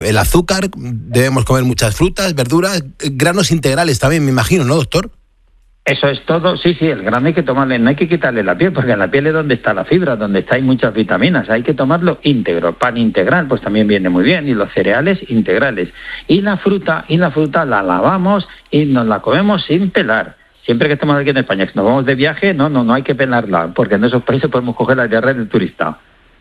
el azúcar, debemos comer muchas frutas, verduras, granos integrales también, me imagino, ¿no, doctor? Eso es todo, sí, el grano hay que tomarle, no hay que quitarle la piel, porque en la piel es donde está la fibra, donde hay muchas vitaminas, hay que tomarlo íntegro. Pan integral, pues también viene muy bien, y los cereales integrales. Y la fruta la lavamos y nos la comemos sin pelar. Siempre que estamos aquí en España, que nos vamos de viaje, no hay que pelarla, porque en esos países podemos coger la diarrea del turista.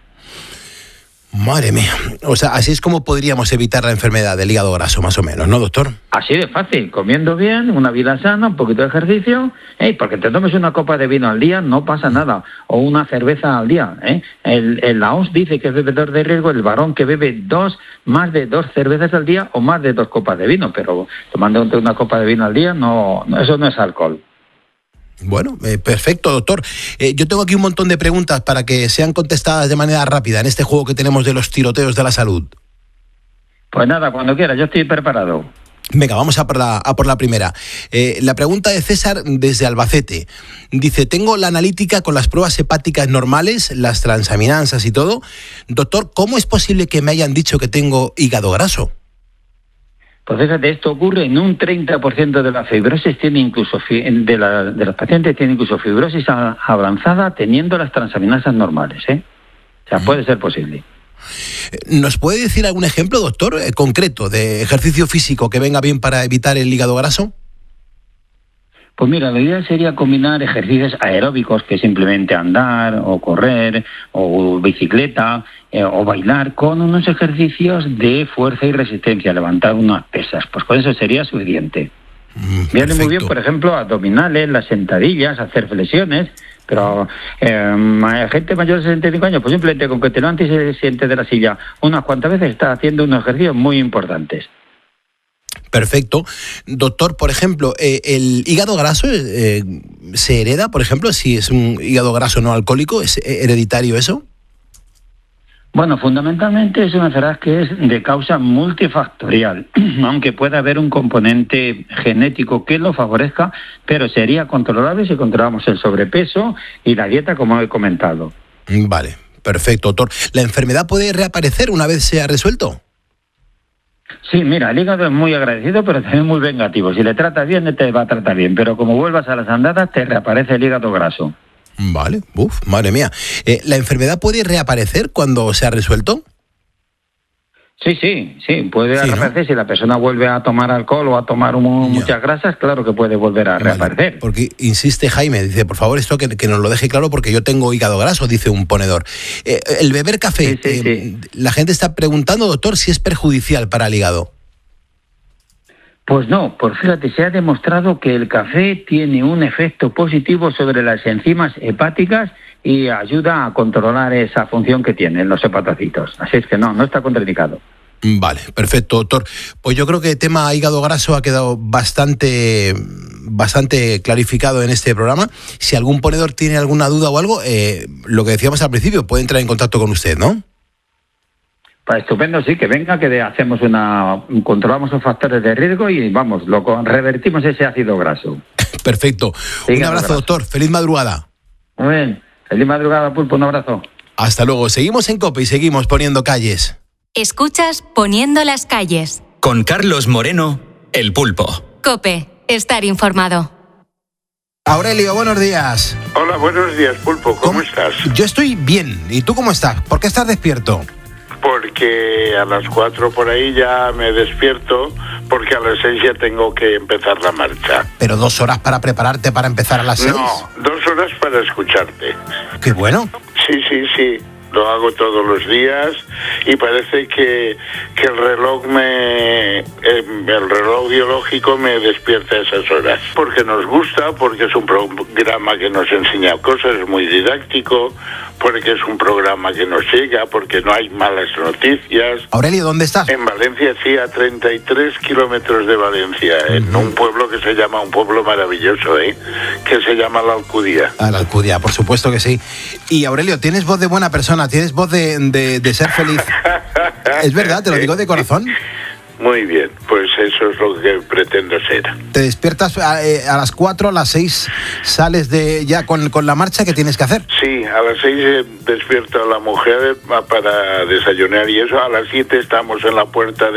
Madre mía, o sea, así es como podríamos evitar la enfermedad del hígado graso, más o menos, ¿no, doctor? Así de fácil, comiendo bien, una vida sana, un poquito de ejercicio, porque te tomes una copa de vino al día, no pasa nada, o una cerveza al día. La OMS dice que es bebedor de riesgo el varón que bebe más de 2 cervezas al día o más de 2 copas de vino, pero tomando una copa de vino al día, no, eso no es alcohol. Bueno, perfecto, doctor. Yo tengo aquí un montón de preguntas para que sean contestadas de manera rápida en este juego que tenemos de los tiroteos de la salud. Pues nada, cuando quieras, yo estoy preparado. Venga, vamos a por la primera. La pregunta de César desde Albacete. Dice, tengo la analítica con las pruebas hepáticas normales, las transaminasas y todo. Doctor, ¿cómo es posible que me hayan dicho que tengo hígado graso? Pues fíjate, esto ocurre en un 30% de la fibrosis, tiene incluso de los pacientes tiene incluso fibrosis avanzada teniendo las transaminasas normales, O sea, puede ser posible. ¿Nos puede decir algún ejemplo, doctor, concreto de ejercicio físico que venga bien para evitar el hígado graso? Pues mira, la idea sería combinar ejercicios aeróbicos, que es simplemente andar o correr o bicicleta o bailar, con unos ejercicios de fuerza y resistencia, levantar unas pesas. Pues con eso sería suficiente. Viene muy bien, por ejemplo, abdominales, las sentadillas, hacer flexiones, pero gente mayor de 65 años, pues simplemente con que te levantes y se siente de la silla unas cuantas veces, está haciendo unos ejercicios muy importantes. Perfecto. Doctor, por ejemplo, ¿el hígado graso se hereda, por ejemplo, si es un hígado graso no alcohólico? ¿Es hereditario eso? Bueno, fundamentalmente es una enfermedad que es de causa multifactorial, aunque pueda haber un componente genético que lo favorezca, pero sería controlable si controlamos el sobrepeso y la dieta, como he comentado. Vale, perfecto, doctor. ¿La enfermedad puede reaparecer una vez se ha resuelto? Sí, mira, el hígado es muy agradecido, pero también muy vengativo. Si le tratas bien, te va a tratar bien, pero como vuelvas a las andadas, te reaparece el hígado graso. Vale, madre mía. ¿La enfermedad puede reaparecer cuando se ha resuelto? Sí, puede reaparecer, ¿no? Si la persona vuelve a tomar alcohol o a tomar muchas grasas, claro que puede volver a reaparecer. Vale, porque insiste Jaime, dice, por favor, esto que nos lo deje claro porque yo tengo hígado graso, dice un ponedor. El beber café, sí. La gente está preguntando, doctor, si es perjudicial para el hígado. Pues no, pues fíjate, se ha demostrado que el café tiene un efecto positivo sobre las enzimas hepáticas y ayuda a controlar esa función que tienen los hepatocitos. Así es que no está contraindicado. Vale, perfecto, doctor. Pues yo creo que el tema hígado graso ha quedado bastante clarificado en este programa. Si algún ponedor tiene alguna duda o algo, lo que decíamos al principio, puede entrar en contacto con usted, ¿no? Pues estupendo, sí, que venga, que hacemos controlamos los factores de riesgo y revertimos ese ácido graso. Perfecto. Un abrazo, doctor. Feliz madrugada. Muy bien. Feliz madrugada, Pulpo. Un abrazo. Hasta luego. Seguimos en COPE y seguimos poniendo calles. Escuchas Poniendo las calles. Con Carlos Moreno, El Pulpo. COPE. Estar informado. Aurelio, buenos días. Hola, buenos días, Pulpo. ¿Cómo estás? Yo estoy bien. ¿Y tú cómo estás? ¿Por qué estás despierto? Porque a las 4 por ahí ya me despierto, porque a las 6 ya tengo que empezar la marcha. ¿Pero 2 horas para prepararte para empezar a las 6? No, 2 horas para escucharte. ¡Qué bueno! Sí. Lo hago todos los días y parece que el reloj biológico me despierta a esas horas. Porque nos gusta, porque es un programa que nos enseña cosas, es muy didáctico, porque es un programa que nos llega, porque no hay malas noticias. Aurelio, ¿dónde estás? En Valencia, sí, a 33 kilómetros de Valencia, en un pueblo que se llama, un pueblo maravilloso, que se llama La Alcudia. La Alcudia, por supuesto que sí. Y Aurelio, tienes voz de buena persona, tienes voz de ser feliz. Es verdad, te lo digo de corazón. Muy bien, pues eso es lo que pretendo ser. Te despiertas a las 4, a las 6 sales ya con la marcha que tienes que hacer. Sí, a las 6 despierto a la mujer para desayunar y eso, a las 7 estamos en la puerta de